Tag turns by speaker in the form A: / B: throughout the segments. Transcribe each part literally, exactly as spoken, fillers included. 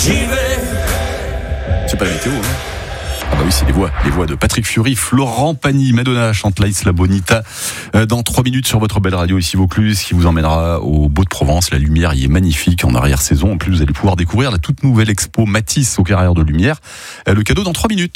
A: j'y vais.
B: C'est pas la météo, hein. Ah bah oui, c'est les voix, les voix de Patrick Fury, Florent Pagny, Madonna chante La Isla Bonita dans trois minutes sur votre belle radio ici Vaucluse, qui vous emmènera au Beau de Provence. La lumière y est magnifique en arrière-saison. En plus, vous allez pouvoir découvrir la toute nouvelle expo Matisse aux Carrières de Lumière. Le cadeau dans trois minutes.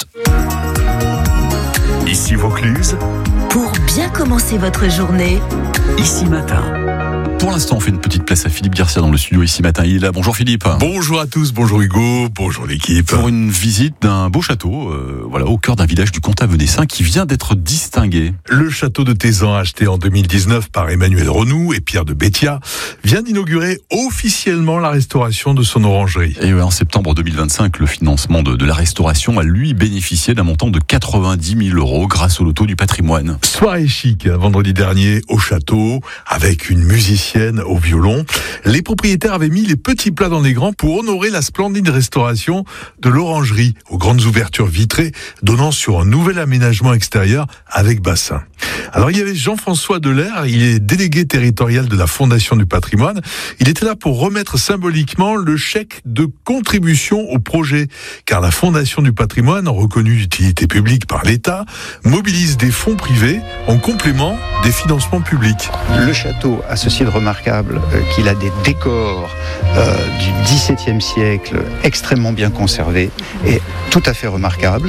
C: Ici Vaucluse.
D: Pour bien commencer votre journée,
C: Ici Matin.
B: Pour l'instant, on fait une petite place à Philippe Garcia dans le studio ici matin. Il est là. Bonjour Philippe.
E: Bonjour à tous, bonjour Hugo, bonjour l'équipe.
B: Pour une visite d'un beau château, euh, voilà, au cœur d'un village du comtat venessin qui vient d'être distingué.
E: Le château de Tézan, acheté en deux mille dix-neuf par Emmanuel Renoux et Pierre de Béthia, vient d'inaugurer officiellement la restauration de son orangerie.
B: Et ouais, en septembre deux mille vingt-cinq, le financement de, de la restauration a lui bénéficié d'un montant de quatre-vingt-dix mille euros grâce au loto du patrimoine.
E: Soirée chic, vendredi dernier, au château, avec une musicienne au violon. Les propriétaires avaient mis les petits plats dans les grands pour honorer la splendide restauration de l'orangerie, aux grandes ouvertures vitrées, donnant sur un nouvel aménagement extérieur avec bassin. Alors il y avait Jean-François Delair, il est délégué territorial de la Fondation du patrimoine. Il était là pour remettre symboliquement le chèque de contribution au projet, car la Fondation du patrimoine, reconnue d'utilité publique par l'État, mobilise des fonds privés en complément des financements publics.
F: Le château a ceci de remarquable euh, qu'il a des décors euh, du dix-septième siècle extrêmement bien conservés et tout à fait remarquables.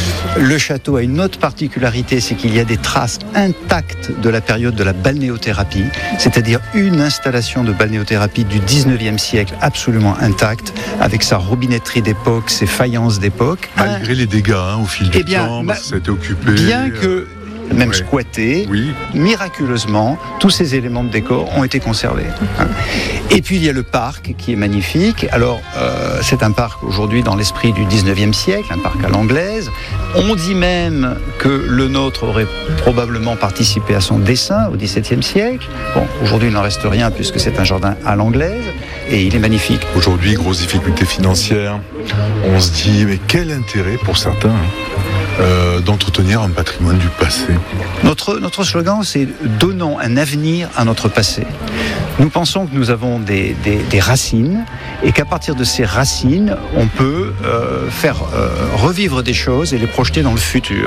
F: Le château a une autre particularité, c'est qu'il y a des traces intactes de la période de la balnéothérapie, c'est-à-dire une installation de balnéothérapie du dix-neuvième siècle absolument intacte, avec sa robinetterie d'époque, ses faïences d'époque.
E: Malgré Un... les dégâts hein, au fil du
F: eh bien,
E: temps,
F: ma...
E: ça a été occupé.
F: Bien que même
E: ouais.
F: squatté,
E: oui.
F: miraculeusement, tous ces éléments de décor ont été conservés. Et puis il y a le parc qui est magnifique. Alors euh, c'est un parc aujourd'hui dans l'esprit du dix-neuvième siècle, un parc à l'anglaise. On dit même que le nôtre aurait probablement participé à son dessin au dix-septième siècle. Bon, aujourd'hui il n'en reste rien puisque c'est un jardin à l'anglaise et il est magnifique.
E: Aujourd'hui, grosse difficulté financière. On se dit, mais quel intérêt pour certains hein, euh, d'entretenir un patrimoine du passé.
F: Notre, notre slogan, c'est « Donnons un avenir à notre passé ». Nous pensons que nous avons des, des, des racines et qu'à partir de ces racines, on peut euh, faire euh, revivre des choses et les projeter dans le futur.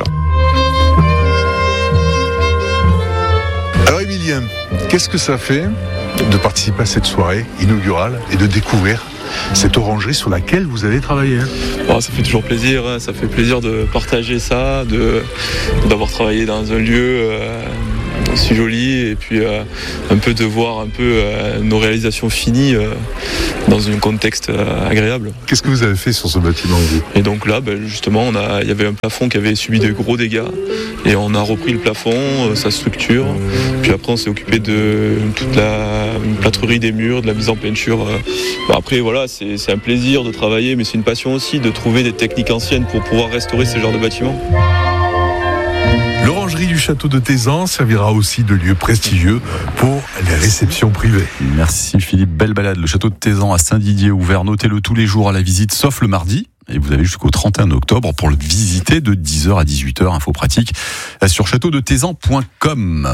E: Alors Emilien, qu'est-ce que ça fait de participer à cette soirée inaugurale et de découvrir cette orangerie sur laquelle vous allez travailler?
G: Oh, ça fait toujours plaisir, hein. Ça fait plaisir de partager ça, de, d'avoir travaillé dans un lieu euh, si joli et puis euh, un peu de voir un peu euh, nos réalisations finies euh, dans un contexte euh, agréable.
E: Qu'est-ce que vous avez fait sur ce bâtiment vous?
G: Et donc là, ben, justement, on a, il y avait un plafond qui avait subi de gros dégâts et on a repris le plafond, euh, sa structure, puis après on s'est occupé de toute la plâtrerie des murs, de la mise en peinture. Euh. Ben, après voilà, c'est, c'est un plaisir de travailler, mais c'est une passion aussi de trouver des techniques anciennes pour pouvoir restaurer ce genre de bâtiments.
E: L'orangerie du château de Tézan servira aussi de lieu prestigieux pour les réceptions privées.
B: Merci Philippe, belle balade. Le château de Tézan à Saint-Didier ouvert, notez-le tous les jours à la visite, sauf le mardi. Et vous avez jusqu'au trente et un octobre pour le visiter de dix heures à dix-huit heures. Info pratique sur château de tézan point com.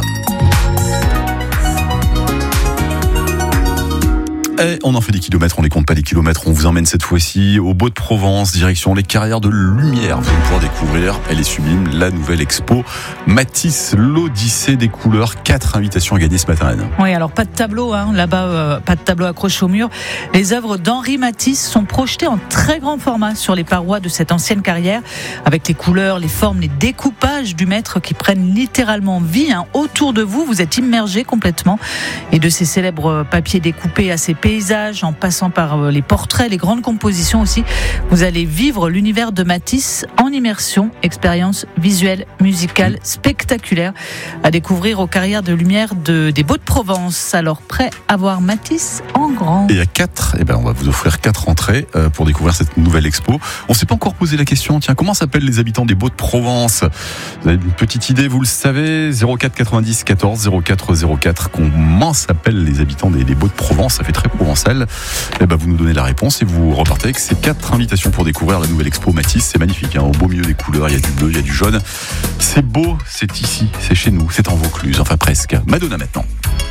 B: Et on en fait des kilomètres, on les compte pas les kilomètres. On vous emmène cette fois-ci au Beau de Provence, direction les Carrières de Lumière. Vous allez pouvoir découvrir, elle est sublime, la nouvelle expo Matisse, l'Odyssée des couleurs. Quatre invitations à gagner ce matin, Anne.
H: Oui, alors pas de tableau, hein, là-bas, euh, pas de tableau accroché au mur. Les œuvres d'Henri Matisse sont projetées en très grand format sur les parois de cette ancienne carrière, avec les couleurs, les formes, les découpages du maître qui prennent littéralement vie. Hein. Autour de vous, vous êtes immergé complètement. Et de ces célèbres papiers découpés à ces paysages, en passant par les portraits, les grandes compositions aussi, vous allez vivre l'univers de Matisse en immersion, expérience visuelle, musicale, spectaculaire à découvrir aux Carrières de Lumière de, des Beaux de Provence. Alors prêt à voir Matisse en grand.
B: Et à quatre, eh ben on va vous offrir quatre entrées euh, pour découvrir cette nouvelle expo. On s'est pas encore posé la question, tiens, comment s'appellent les habitants des Beaux de Provence? Vous avez une petite idée, vous le savez, zéro quatre quatre-vingt-dix quatorze zéro quatre zéro quatre. Comment s'appellent les habitants des, des Beaux de Provence? Ça fait très provençal. Eh ben vous nous donnez la réponse et vous repartez avec ces quatre invitations pour découvrir la nouvelle expo Matisse. C'est magnifique, hein, au beau milieu des couleurs, il y a du bleu, il y a du jaune. C'est beau, c'est ici, c'est chez nous, c'est en Vaucluse, enfin presque. Madonna maintenant.